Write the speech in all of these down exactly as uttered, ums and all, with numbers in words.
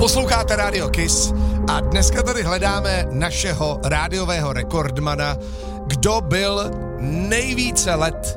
Posloucháte Radio Kiss a dneska tady hledáme našeho rádiového rekordmana, kdo byl nejvíce let,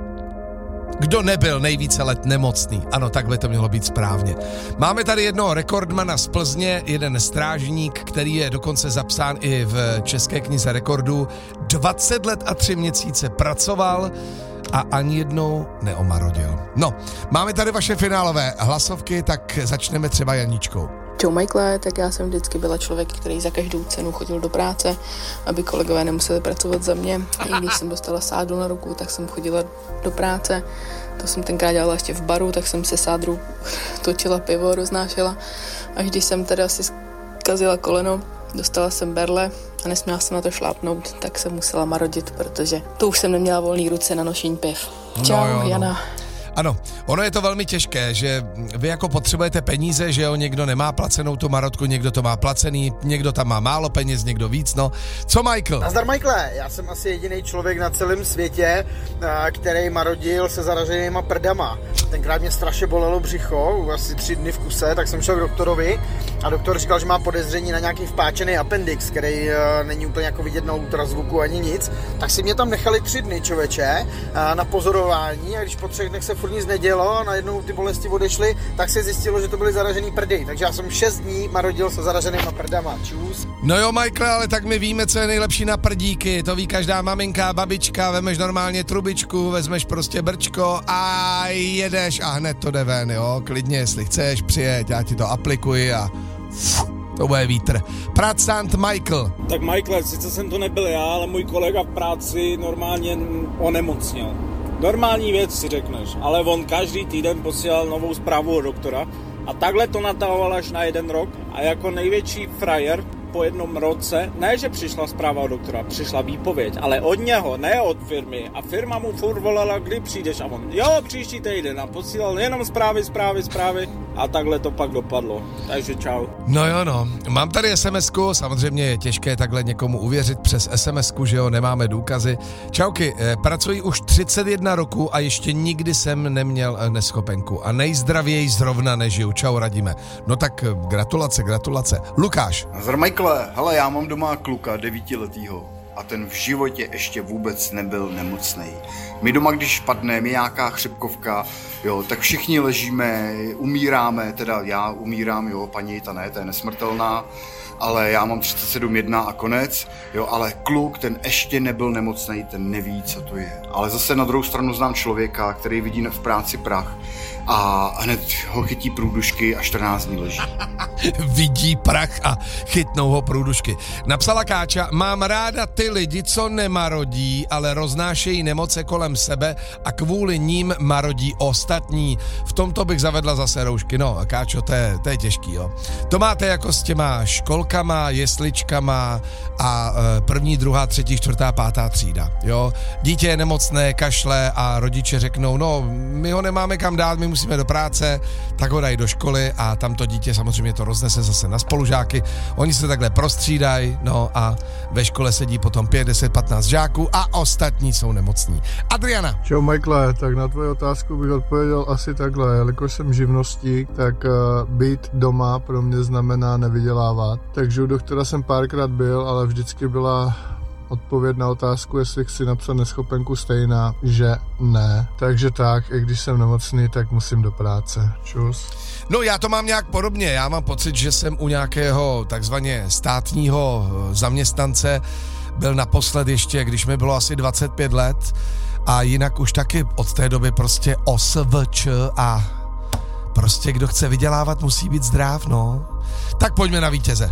kdo nebyl nejvíce let nemocný. Ano, tak by to mělo být správně. Máme tady jednoho rekordmana z Plzně, jeden strážník, který je dokonce zapsán i v České knize rekordů. dvacet let a tři měsíce pracoval a ani jednou neomarodil. No, máme tady vaše finálové hlasovky, tak začneme třeba Janíčkou. Čau Michaele, tak já jsem vždycky byla člověk, který za každou cenu chodil do práce, aby kolegové nemuseli pracovat za mě. I když jsem dostala sádru na ruku, tak jsem chodila do práce. To jsem tenkrát dělala ještě v baru, tak jsem se sádru točila pivo, roznášela. Až když jsem teda si zkazila koleno, dostala jsem berle a nesměla jsem na to šlápnout, tak jsem musela marodit, protože to už jsem neměla volný ruce na nošení piv. Čau, no jo, no. Jana. Ano, ono je to velmi těžké, že vy jako potřebujete peníze, že jo, někdo nemá placenou tu marotku, někdo to má placený, někdo tam má málo peněz, někdo víc, no. Co Michael? Nazdar Michaele, já jsem asi jediný člověk na celém světě, který marodil se zaraženýma prdama. Tenkrát mě strašně bolelo břicho, asi tři dny v kuse, tak jsem šel k doktorovi a doktor říkal, že má podezření na nějaký vpáčený appendix, který není úplně jako vidět na ultrazvuku ani nic. Tak si mě tam nechali tři dny, člověče, na pozorování a když po třech dnech se furt nic nedělo a najednou ty bolesti odešly, tak se zjistilo, že to byly zaražený prdy. Takže já jsem šest dní marodil se zaraženýma prdama. Čus. No jo, Michael, ale tak my víme, co je nejlepší na prdíky. To ví každá maminka, babička, vemeš normálně trubičku, vezmeš prostě brčko a jedeš a hned to jde ven, jo. Klidně, jestli chceš, přijeď, já ti to aplikuji a uf, to bude vítr. Pracant Michael. Tak Michael, sice jsem to nebyl já, ale můj kolega v práci normálně onemocněl. Normální věc si řekneš, ale on každý týden posílal novou zprávu od doktora a takhle to natahoval až na jeden rok a jako největší frajer po jednom roce, ne, že přišla zpráva od doktora, přišla výpověď, ale od něho, ne od firmy a firma mu furt volala, kdy přijdeš a on, jo, příští týden a posílal jenom zprávy, zprávy, zprávy a takhle to pak dopadlo, takže čau. No jo, no, mám tady SMSku, samozřejmě je těžké takhle někomu uvěřit přes SMSku, že jo, nemáme důkazy. Čauky, eh, pracuji už třicet jedna roku a ještě nikdy jsem neměl eh, neschopenku a nejzdravěji zrovna nežiju. Čau, radíme. No tak eh, gratulace, gratulace. Lukáš. Nazdar Michael. Hele, já mám doma kluka devítiletýho a ten v životě ještě vůbec nebyl nemocnej. My doma, když padne mi nějaká chřipkovka, jo, tak všichni ležíme, umíráme, teda já umírám, jo, paní ta ne, ta je nesmrtelná, ale já mám třicet sedm jedna a konec, jo, ale kluk, ten ještě nebyl nemocnej, ten neví, co to je. Ale zase na druhou stranu znám člověka, který vidí v práci prach a hned ho chytí průdušky a čtrnáct dní leží. Vidí prach a chytnou ho průdušky. Napsala Káča, mám ráda ty lidi, co nemarodí, ale roznášejí nemoce kolem sebe a kvůli ním marodí ostatní. V tomto bych zavedla zase roušky. No, Káčo, to je, to je těžký, jo. To máte jako s těma školkama, jesličkama a e, první, druhá, třetí, čtvrtá, pátá třída, jo. Dítě je nemocné, kašle a rodiče řeknou, no, my ho nemáme kam dát, my musíme do práce, tak ho dají do školy a tam to dítě samozřejmě to roznese zase na spolužáky. Oni se takhle prostřídají, no a ve škole sedí potom pět, deset, patnáct žáků a ostatní jsou nemocní. Adriana. Čau Michaele, tak na tvoji otázku bych odpověděl asi takhle, jelikož jsem živnostník, tak uh, být doma pro mě znamená nevydělávat. Takže u doktora jsem párkrát byl, ale vždycky byla odpověď na otázku, jestli chci napsat neschopenku stejná, že ne. Takže tak, i když jsem nemocný, tak musím do práce. Čus. No já to mám nějak podobně, já mám pocit, že jsem u nějakého takzvaně státního zaměstnance byl naposled ještě, když mi bylo asi dvacet pět let a jinak už taky od té doby prostě O S V Č a prostě kdo chce vydělávat, musí být zdrav, no. Tak pojďme na vítěze.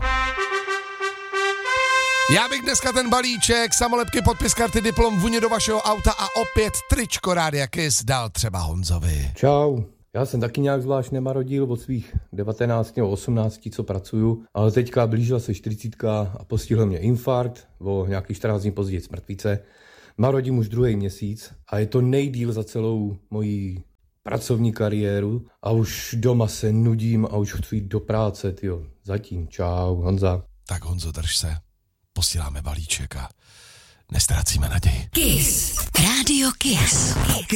Já bych dneska ten balíček, samolepky, podpis karty, diplom, vůně do vašeho auta a opět tričko Rádia Kiss dal třeba Honzovi. Čau. Já jsem taky nějak zvlášť nemarodil od svých devatenácti nebo osmnácti, co pracuju, ale teďka blížila se čtyřicítka a postihl mě infarkt, o nějakých čtrnáct dní později smrtvice. Marodím už druhý měsíc a je to nejdýl za celou moji pracovní kariéru a už doma se nudím a už chci jít do práce, tyjo. Zatím, čau, Honza. Tak Honzo, drž se. Posíláme balíček a nestrácíme naději. Kiss. Rádio Kiss.